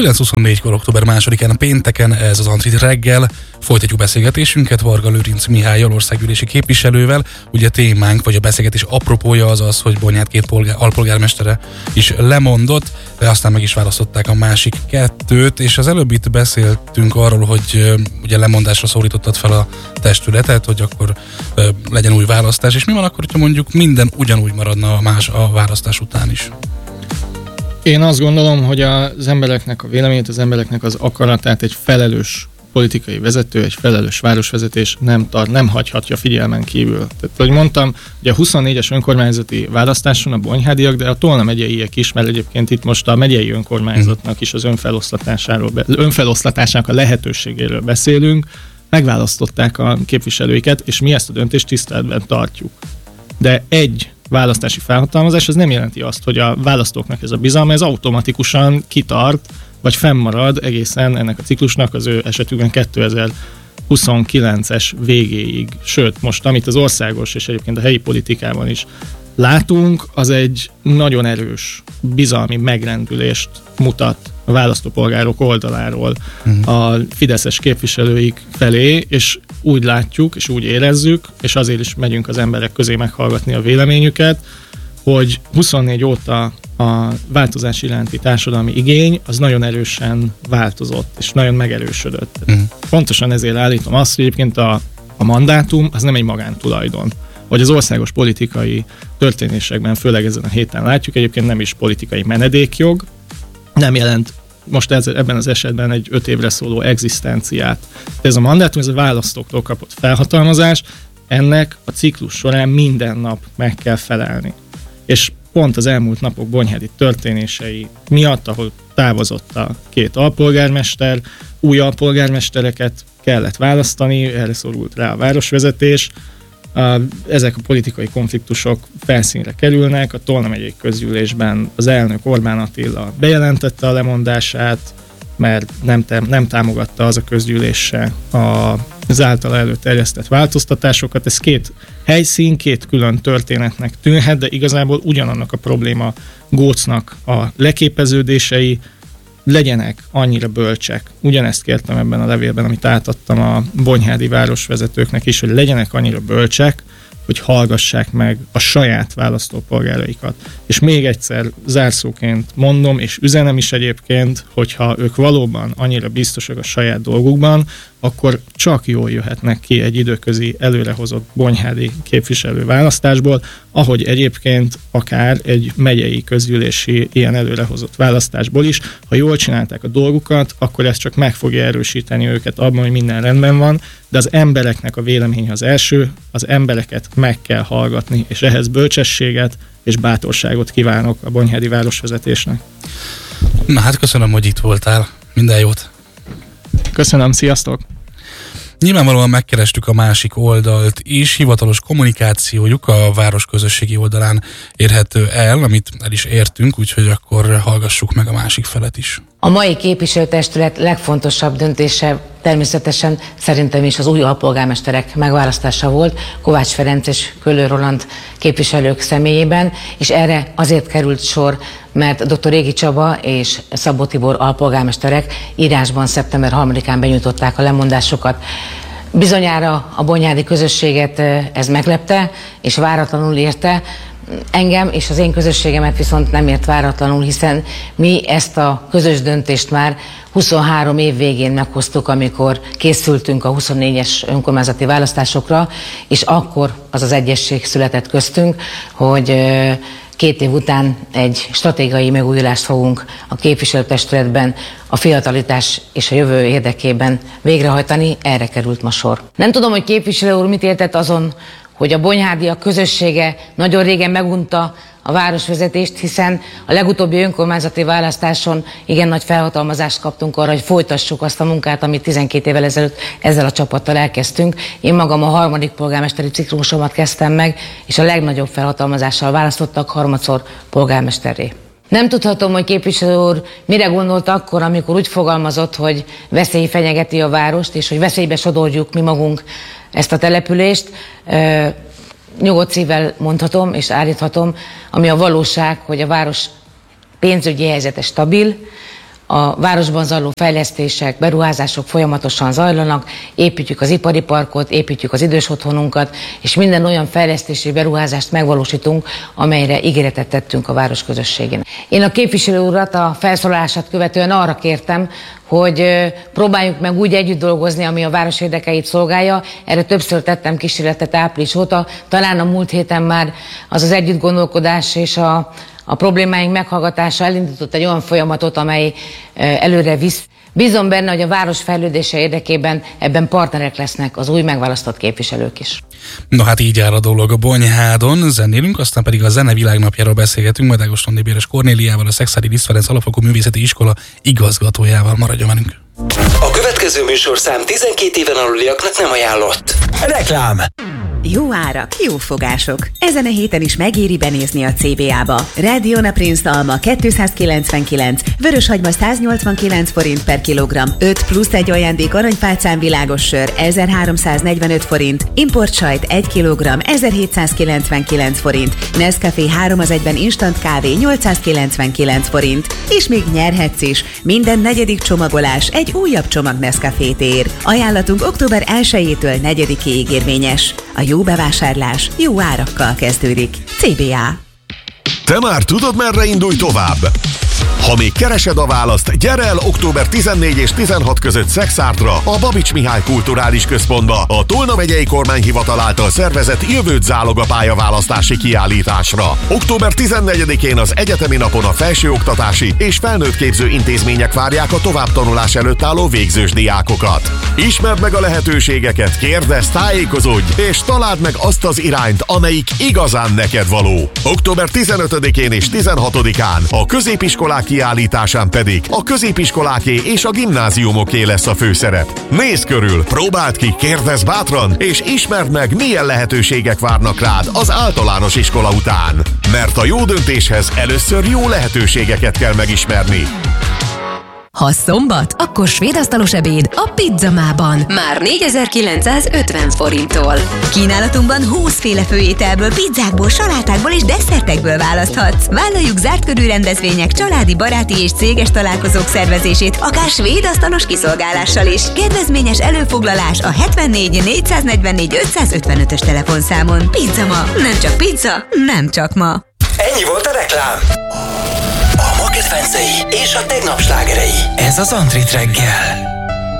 9:24-kor október 2-án pénteken ez az Antrit reggel. Folytatjuk beszélgetésünket Varga Lőrinc Mihállyal, országgyűlési képviselővel. Ugye témánk, vagy a beszélgetés apropója az, hogy Bonyhád két alpolgármestere is lemondott, de aztán meg is választották a másik kettőt, és az előbb itt beszéltünk arról, hogy ugye lemondásra szólítottad fel a testületet, hogy akkor legyen új választás, és mi van akkor, hogyha mondjuk minden ugyanúgy maradna a választás után is? Én azt gondolom, hogy az embereknek a véleményét, az embereknek az akaratát egy felelős politikai vezető, egy felelős városvezetés nem hagyhatja figyelmen kívül. Tehát, ahogy mondtam, ugye a 24-es önkormányzati választáson a bonyhádiak, de a Tolna megyeiek is, mert egyébként itt most a megyei önkormányzatnak is az önfeloszlatásának a lehetőségéről beszélünk, megválasztották a képviselőiket, és mi ezt a döntést tiszteletben tartjuk. De egy választási felhatalmazás, ez nem jelenti azt, hogy a választóknak ez a bizalma, ez automatikusan kitart, vagy fennmarad egészen ennek a ciklusnak az ő esetükben 2029-es végéig. Sőt, most amit az országos és egyébként a helyi politikában is látunk, az egy nagyon erős bizalmi megrendülést mutat a választópolgárok oldaláról a fideszes képviselőik felé, és úgy látjuk, és úgy érezzük, és azért is megyünk az emberek közé meghallgatni a véleményüket, hogy 24 óta a változás iránti társadalmi igény az nagyon erősen változott, és nagyon megerősödött. Pontosan ezért állítom azt, hogy egyébként a mandátum az nem egy magántulajdon. Hogy az országos politikai történésekben, főleg ezen a héten látjuk, egyébként nem is politikai menedékjog, nem jelent most ebben az esetben egy 5 évre szóló egzisztenciát. De ez a mandátum, ez a választóktól kapott felhatalmazás, ennek a ciklus során minden nap meg kell felelni. És pont az elmúlt napok bonyhádi történései miatt, ahol távozott a két alpolgármester, új alpolgármestereket kellett választani, erre szorult rá a városvezetés. Ezek a politikai konfliktusok felszínre kerülnek. A Tolna megyei közgyűlésben az elnök Orbán Attila bejelentette a lemondását, mert nem támogatta az a közgyűlés se az általa előterjesztett változtatásokat. Ez két helyszín, két külön történetnek tűnhet, de igazából ugyanannak a probléma gócnak a leképeződései, legyenek annyira bölcsek. Ugyanezt kértem ebben a levélben, amit átadtam a bonyhádi városvezetőknek is, hogy legyenek annyira bölcsek, hogy hallgassák meg a saját választópolgáraikat. És még egyszer zárszóként mondom, és üzenem is egyébként, hogyha ők valóban annyira biztosak a saját dolgukban, akkor csak jól jöhetnek ki egy időközi előrehozott bonyhádi képviselő választásból, ahogy egyébként akár egy megyei közgyűlési ilyen előrehozott választásból is. Ha jól csinálták a dolgukat, akkor ez csak meg fogja erősíteni őket abban, hogy minden rendben van, de az embereknek a véleménye az első, az embereket meg kell hallgatni, és ehhez bölcsességet és bátorságot kívánok a bonyhádi városvezetésnek. Na hát köszönöm, hogy itt voltál. Minden jót! Köszönöm, sziasztok! Nyilvánvalóan megkerestük a másik oldalt is, hivatalos kommunikációjuk a város közösségi oldalán érhető el, amit el is értünk, úgyhogy akkor hallgassuk meg a másik felet is. A mai képviselőtestület legfontosabb döntése természetesen szerintem is az új alpolgármesterek megválasztása volt, Kovács Ferenc és Köllő Roland képviselők személyében, és erre azért került sor, mert dr. Régi Csaba és Szabó Tibor alpolgármesterek írásban szeptember 3-án benyújtották a lemondásokat. Bizonyára a bonyhádi közösséget ez meglepte, és váratlanul érte. Engem és az én közösségemet viszont nem ért váratlanul, hiszen mi ezt a közös döntést már 23 év végén meghoztuk, amikor készültünk a 24-es önkormányzati választásokra, és akkor az az egyesség született köztünk, hogy 2 év után egy stratégiai megújulást fogunk a képviselőtestületben a fiatalitás és a jövő érdekében végrehajtani, erre került ma sor. Nem tudom, hogy képviselő úr mit értett azon, hogy a bonyhádiak közössége nagyon régen megunta a városvezetést, hiszen a legutóbbi önkormányzati választáson igen nagy felhatalmazást kaptunk arra, hogy folytassuk azt a munkát, amit 12 évvel ezelőtt ezzel a csapattal elkezdtünk. Én magam a 3. polgármesteri ciklusomat kezdtem meg, és a legnagyobb felhatalmazással választottak harmadszor polgármesterré. Nem tudhatom, hogy képviselő úr mire gondolt akkor, amikor úgy fogalmazott, hogy veszély fenyegeti a várost, és hogy veszélybe sodorjuk mi magunk ezt a települést. Nyugodt szívvel mondhatom és állíthatom, ami a valóság, hogy a város pénzügyi helyzete stabil, A városban zajló fejlesztések, beruházások folyamatosan zajlanak, építjük az ipari parkot, építjük az idős otthonunkat, és minden olyan fejlesztési beruházást megvalósítunk, amelyre ígéretet tettünk a város közösségén. Én a képviselő urat a felszólalását követően arra kértem, hogy próbáljuk meg úgy együtt dolgozni, ami a város érdekeit szolgálja. Erre többször tettem kísérletet április óta. Talán a múlt héten már az együttgondolkodás és a problémáink meghallgatása elindított egy olyan folyamatot, amely előre visz. Bízom benne, hogy a város fejlődése érdekében ebben partnerek lesznek az új megválasztott képviselők is. No hát így áll a dolog a Bonyhádon, zenélünk, aztán pedig a Zene világnapjáról beszélgetünk, majd Ágoston Béres Kornéliával, a Szekszárdi Liszt Ferenc Alapfokú Művészeti Iskola igazgatójával. Maradjon velünk! A következő műsorszám 12 éven aluliaknak nem ajánlott. Reklám! Jó árak, jó fogások. Ezen a héten is megéri benézni a CBA-ba. Radiona Prince alma 299, vöröshagyma 189 forint per kilogramm, 5 plusz egy ajándék aranypálcán világos sör 1345 forint, importsajt 1 kilogramm 1799 forint, Nescafé 3-1-ben instant kávé 899 forint, és még nyerhetsz is. Minden negyedik csomagolás egy újabb csomag Nescafét ér. Ajánlatunk október 1-től 4-ig érvényes. A jó bevásárlás jó árakkal kezdődik. CBA. Te már tudod, merre indulj tovább? Ha még keresed a választ, gyere el október 14 és 16 között Szekszártra, a Babics Mihály Kulturális Központba, a Tolna megyei kormányhivatal által szervezett Jövőt zálog a pályaválasztási kiállításra. Október 14-én az egyetemi napon a felsőoktatási és felnőttképző intézmények várják a továbbtanulás előtt álló végzős diákokat. Ismerd meg a lehetőségeket, kérdezz, tájékozódj, és találd meg azt az irányt, amelyik igazán neked való. Október 15-én és 16-án a középiskolák kiállításán pedig a középiskoláké és a gimnáziumoké lesz a főszerep. Nézz körül, próbáld ki, kérdezz bátran, és ismerd meg, milyen lehetőségek várnak rád az általános iskola után. Mert a jó döntéshez először jó lehetőségeket kell megismerni. Ha szombat, akkor svédasztalos ebéd a Pizzamában. Már 4950 forinttól. Kínálatunkban 20 féle főételből, pizzákból, salátákból és desszertekből választhatsz. Vállaljuk zárt körű rendezvények, családi, baráti és céges találkozók szervezését, akár svédasztalos kiszolgálással is. Kedvezményes előfoglalás a 74 444 555-ös telefonszámon. Pizzama, nem csak pizza, nem csak ma. Ennyi volt a reklám. A ma kedvencei és a tegnap slágerei. Ez az Antrit reggel.